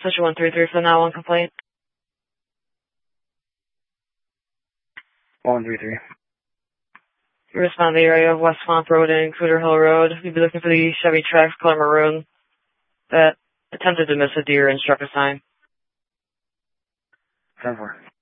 Switch 133 for the 911 complaint. 133. You respond to the area of West Swamp Road and Cooter Hill Road. You'd be looking for the Chevy Trax color maroon that attempted to miss a deer and struck a sign. 10-4.